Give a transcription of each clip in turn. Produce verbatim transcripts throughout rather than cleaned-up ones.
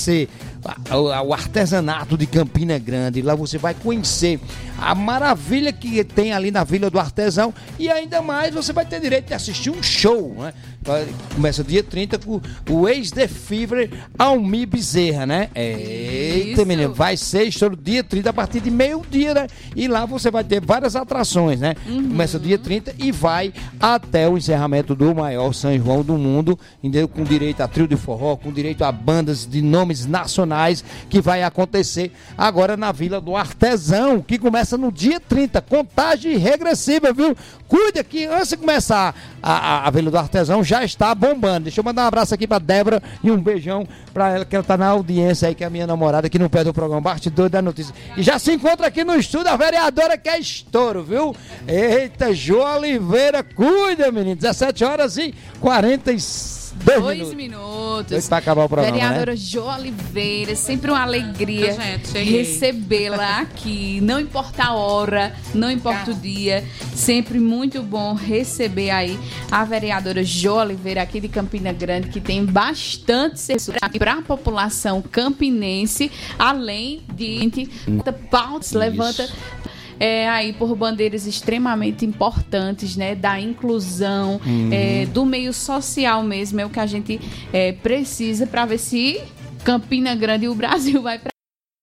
conhecer o artesanato de Campina Grande. Lá você vai conhecer a maravilha que tem ali na Vila do Artesão e ainda mais você vai ter direito de assistir um show, né? Começa dia trinta com o ex-The Fever, Almir Bezerra, né? Eita, menino, vai ser estouro dia trinta a partir de meio-dia, né? E lá você vai ter várias atrações, né? Uhum. Começa dia trinta e vai até o encerramento do maior São João do mundo, entendeu? Com direito a trio de forró, com direito a bandas de nomes nacionais, que vai acontecer agora na Vila do Artesão, que começa no dia trinta, contagem regressiva, viu? Cuide que antes de começar a, a, a Vila do Artesão já está bombando. Deixa eu mandar um abraço aqui pra Débora e um beijão pra ela, que ela tá na audiência aí, que é a minha namorada, que não perde o programa Bastidor da Notícia. E já se encontra aqui no estúdio a vereadora, que é estouro, viu? Eita, Jô Oliveira, cuida, menino. dezessete horas e quarenta e Dois, Dois minutos. minutos. Para acabar o programa, Vereadora né? Jô Oliveira, sempre uma alegria gente, recebê-la aqui. Não importa a hora, não importa o dia, sempre muito bom receber aí a vereadora Jô Oliveira aqui de Campina Grande, que tem bastante serviço para a população campinense, além de pautas, levanta É, aí por bandeiras extremamente importantes, né, da inclusão, uhum. é, do meio social mesmo, é o que a gente é, precisa para ver se Campina Grande e o Brasil vai para.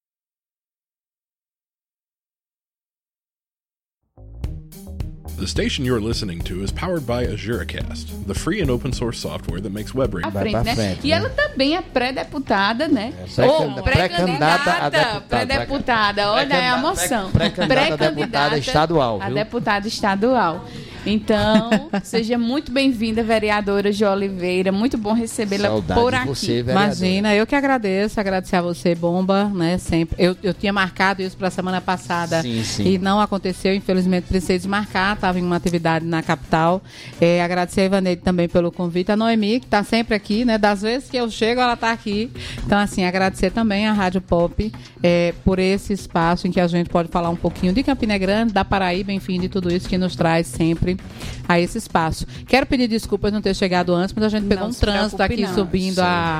The station you're listening to is powered by AzureCast, the free and open source software that makes web radio. Frente, né? frente, e né? ela também é pré-deputada, né? É, Ou pré-candidata a pré-candidata, pré-deputada. Olha é a emoção. Pré-candidata a deputada estadual, a viu? deputada estadual. Então, seja muito bem-vinda, vereadora Jô Oliveira. Muito bom recebê-la Saudade por de aqui. você, vereadora. Imagina, eu que agradeço, agradecer a você, Bomba, né, sempre. Eu, eu tinha marcado isso para a semana passada sim, sim. e não aconteceu, infelizmente precisei desmarcar, estava em uma atividade na capital. É, agradecer a Ivaneide também pelo convite, a Noemi, que está sempre aqui, né, das vezes que eu chego, ela está aqui. Então, assim, agradecer também a Rádio Pop é, por esse espaço em que a gente pode falar um pouquinho de Campina Grande, da Paraíba, enfim, de tudo isso que nos traz sempre a esse espaço. Quero pedir desculpas não ter chegado antes, mas a gente pegou Não um se trânsito preocupe, aqui não. subindo a